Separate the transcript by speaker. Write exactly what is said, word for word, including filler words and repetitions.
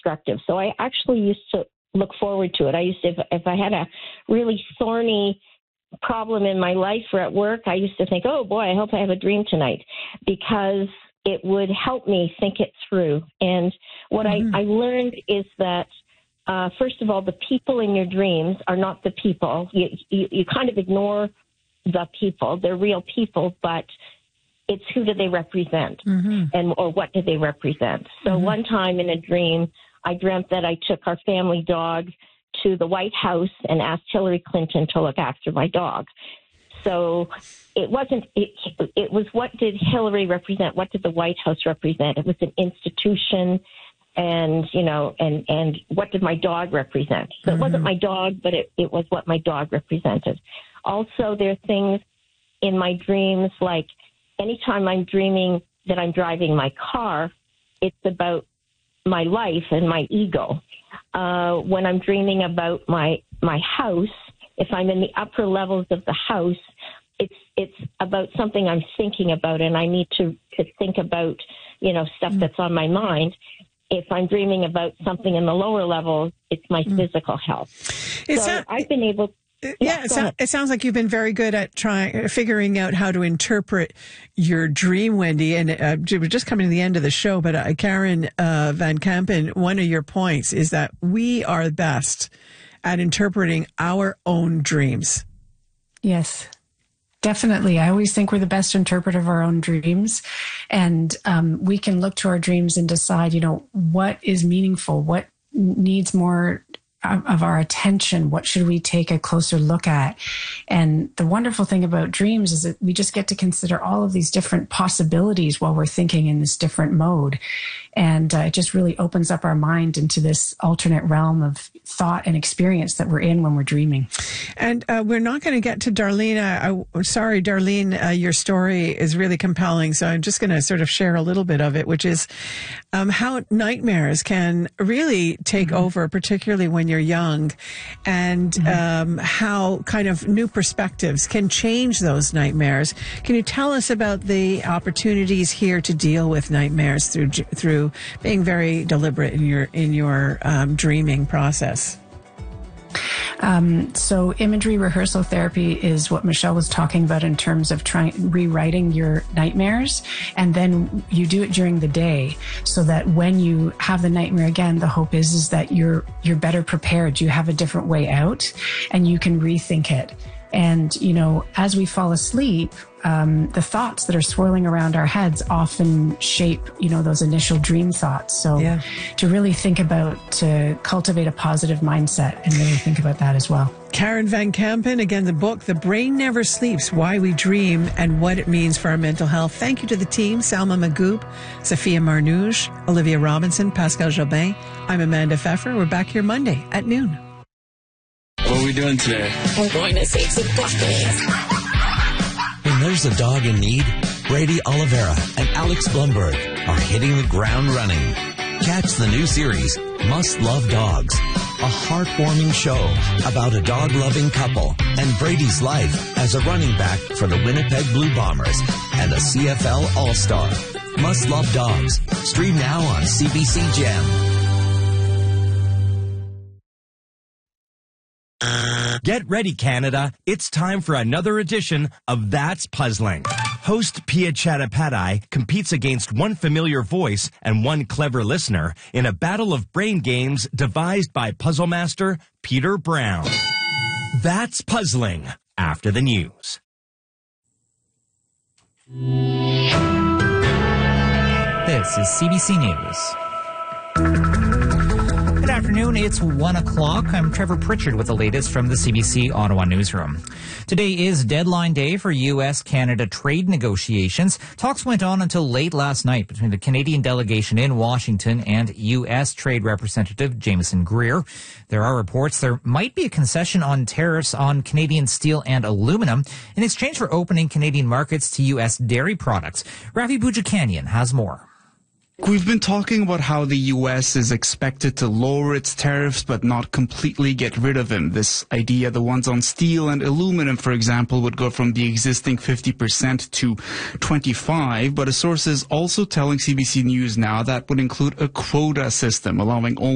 Speaker 1: destructive. So I actually used to look forward to it. I used to, if, if I had a really thorny problem in my life or at work, I used to think, oh boy, I hope I have a dream tonight, because it would help me think it through. And what mm-hmm. I, I learned is that, uh, first of all, the people in your dreams are not the people. You, you, you kind of ignore the people. They're real people, but it's who do they represent, mm-hmm. and or what do they represent. So mm-hmm. one time in a dream, I dreamt that I took our family dog to the White House and asked Hillary Clinton to look after my dog. So it wasn't, it, it was what did Hillary represent? What did the White House represent? It was an institution, and, you know, and, and what did my dog represent? So mm-hmm. it wasn't my dog, but it, it was what my dog represented. Also, there are things in my dreams, like anytime I'm dreaming that I'm driving my car, it's about my life and my ego. Uh, when I'm dreaming about my, my house, if I'm in the upper levels of the house, it's it's about something I'm thinking about, and I need to, to think about, you know, stuff mm. that's on my mind. If I'm dreaming about something in the lower levels, it's my mm. physical health.
Speaker 2: It's
Speaker 1: so
Speaker 2: a-
Speaker 1: I've been able.
Speaker 2: Yeah, yeah it, so, it sounds like you've been very good at trying, figuring out how to interpret your dream, Wendy. And uh, we're just coming to the end of the show, but uh, Karen uh, Van Kampen, one of your points is that we are best at interpreting our own dreams.
Speaker 3: Yes, definitely. I always think we're the best interpreter of our own dreams. And um, we can look to our dreams and decide, you know, what is meaningful, what needs more of our attention, what should we take a closer look at. And the wonderful thing about dreams is that we just get to consider all of these different possibilities while we're thinking in this different mode. And uh, it just really opens up our mind into this alternate realm of thought and experience that we're in when we're dreaming.
Speaker 2: And uh, we're not going to get to Darlene. I, I, sorry, Darlene, uh, your story is really compelling. So I'm just going to sort of share a little bit of it, which is um, how nightmares can really take mm-hmm. over, particularly when you're young, and mm-hmm. um, how kind of new perspectives can change those nightmares. Can you tell us about the opportunities here to deal with nightmares through through being very deliberate in your in your um, dreaming process?
Speaker 3: Um, so imagery rehearsal therapy is what Michelle was talking about in terms of trying rewriting your nightmares, and then you do it during the day so that when you have the nightmare again, the hope is is that you're you're better prepared. You have a different way out, and you can rethink it. And, you know, as we fall asleep, um, the thoughts that are swirling around our heads often shape, you know, those initial dream thoughts. So yeah. to really think about, to cultivate a positive mindset and really think about that as well.
Speaker 2: Karen Van Kampen, again, the book, The Brain Never Sleeps, Why We Dream and What It Means for Our Mental Health. Thank you to the team, Salma Magoob, Sophia Marnouche, Olivia Robinson, Pascal Jobin. I'm Amanda Pfeffer. We're back here Monday at noon.
Speaker 4: What are we doing today?
Speaker 5: We're going to save some puppies.
Speaker 6: When there's a dog in need, Brady Oliveira and Alex Blumberg are hitting the ground running. Catch the new series, Must Love Dogs, a heartwarming show about a dog-loving couple and Brady's life as a running back for the Winnipeg Blue Bombers and a C F L All-Star. Must Love Dogs. Stream now on C B C Gem.
Speaker 7: Get ready, Canada. It's time for another edition of That's Puzzling. Host Pia Chattopadhyay competes against one familiar voice and one clever listener in a battle of brain games devised by puzzle master Peter Brown. That's Puzzling, after the news.
Speaker 8: This is C B C News. Good afternoon. It's one o'clock. I'm Trevor Pritchard with the latest from the C B C Ottawa newsroom. Today is deadline day for U S Canada trade negotiations. Talks went on until late last night between the Canadian delegation in Washington and U S Trade Representative Jameson Greer. There are reports there might be a concession on tariffs on Canadian steel and aluminum in exchange for opening Canadian markets to U S dairy products. Rafi Boudjikanian has more.
Speaker 9: We've been talking about how the U S is expected to lower its tariffs but not completely get rid of them. This idea, the ones on steel and aluminum, for example, would go from the existing fifty percent to twenty-five, but a source is also telling C B C News now that would include a quota system, allowing only